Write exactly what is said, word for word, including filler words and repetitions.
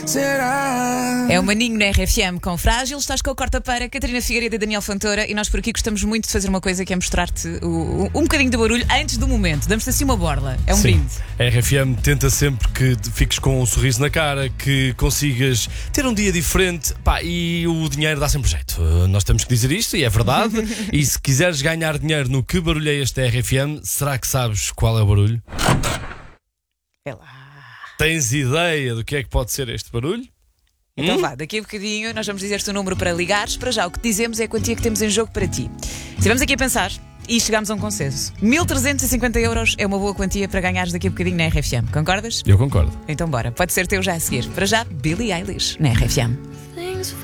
será? É o Maninho na R F M com Frágil. Estás com a Corta para Catarina Figueiredo e Daniel Fontoura. E nós por aqui gostamos muito de fazer uma coisa que é mostrar-te o, o, um bocadinho de barulho antes do momento. Damos-te assim uma borla. É um Sim. brinde. A R F M tenta sempre que fiques com um sorriso na cara, que consigas ter um dia diferente. Pá, e o dinheiro dá sempre jeito. Nós temos que dizer isto e é verdade. E se quiseres ganhar dinheiro no Que Barulho é Este R F M, será que sabes qual é o barulho? É lá. Tens ideia do que é que pode ser este barulho? Então Hum? vá, daqui a bocadinho nós vamos dizer-te o número para ligares. Para já, o que te dizemos é a quantia que temos em jogo para ti. Estivemos aqui a pensar e chegámos a um consenso. mil trezentos e cinquenta euros é uma boa quantia para ganhares daqui a bocadinho na R F M. Concordas? Eu concordo. Então bora, pode ser teu já a seguir. Para já, Billie Eilish na R F M.